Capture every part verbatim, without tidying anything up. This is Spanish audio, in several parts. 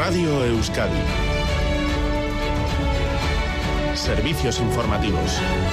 Radio Euskadi. Servicios informativos.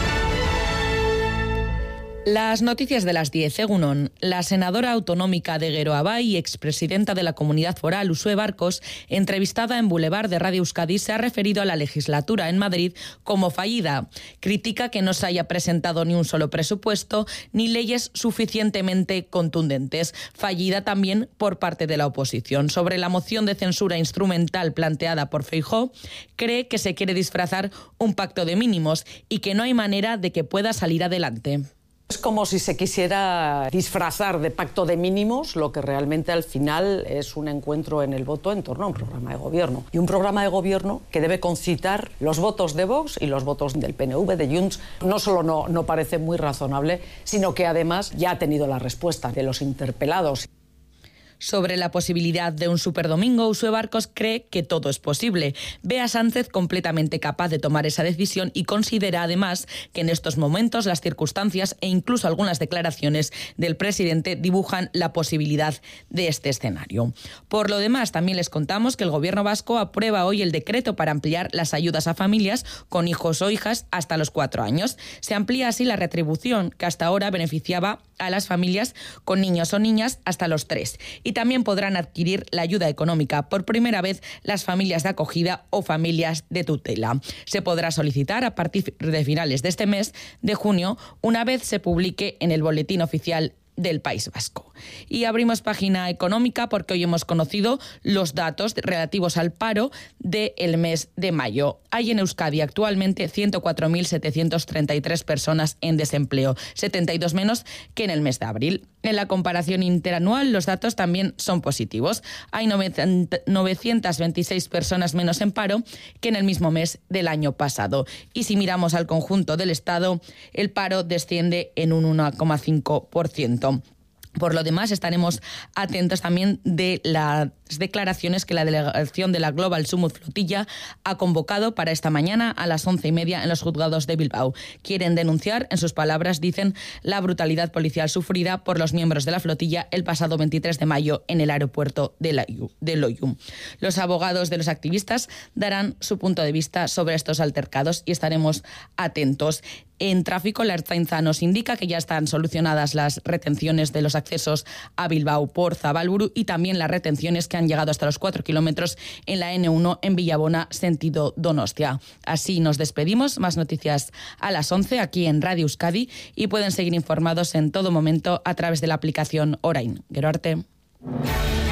Las noticias de las diez. Egunon. La senadora autonómica de Geroa y expresidenta de la Comunidad Foral, Uxue Barkos, entrevistada en Boulevard de Radio Euskadi, se ha referido a la legislatura en Madrid como fallida. Critica que no se haya presentado ni un solo presupuesto ni leyes suficientemente contundentes. Fallida también por parte de la oposición. Sobre la moción de censura instrumental planteada por Feijóo, cree que se quiere disfrazar un pacto de mínimos y que no hay manera de que pueda salir adelante. Es como si se quisiera disfrazar de pacto de mínimos lo que realmente al final es un encuentro en el voto en torno a un programa de gobierno. Y un programa de gobierno que debe concitar los votos de Vox y los votos del P N V, de Junts. No solo no, no parece muy razonable, sino que además ya ha tenido la respuesta de los interpelados. Sobre la posibilidad de un superdomingo, Uxue Barkos cree que todo es posible. Ve a Sánchez completamente capaz de tomar esa decisión y considera además que en estos momentos las circunstancias e incluso algunas declaraciones del presidente dibujan la posibilidad de este escenario. Por lo demás, también les contamos que el Gobierno vasco aprueba hoy el decreto para ampliar las ayudas a familias con hijos o hijas hasta los cuatro años. Se amplía así la retribución que hasta ahora beneficiaba a las familias con niños o niñas hasta los tres. Y también podrán adquirir la ayuda económica por primera vez las familias de acogida o familias de tutela. Se podrá solicitar a partir de finales de este mes de junio, una vez se publique en el Boletín Oficial del País Vasco. Y abrimos página económica porque hoy hemos conocido los datos relativos al paro del mes de mayo. Hay en Euskadi actualmente ciento cuatro mil setecientas treinta y tres personas en desempleo, setenta y dos menos que en el mes de abril. En la comparación interanual los datos también son positivos. Hay novecientas veintiséis personas menos en paro que en el mismo mes del año pasado. Y si miramos al conjunto del Estado, el paro desciende en un uno coma cinco por ciento. Por lo demás, estaremos atentos también de las declaraciones que la delegación de la Global Summit Flotilla ha convocado para esta mañana a las once y media en los juzgados de Bilbao. Quieren denunciar, en sus palabras, dicen, la brutalidad policial sufrida por los miembros de la flotilla el pasado veintitrés de mayo en el aeropuerto de, la, de Loiu. Los abogados de los activistas darán su punto de vista sobre estos altercados y estaremos atentos. En tráfico, la Ertzaintza nos indica que ya están solucionadas las retenciones de los accesos a Bilbao por Zabalburu y también las retenciones que han llegado hasta los cuatro kilómetros en la ene uno en Villabona, sentido Donostia. Así nos despedimos. Más noticias a las once aquí en Radio Euskadi y pueden seguir informados en todo momento a través de la aplicación Orain. Gero arte.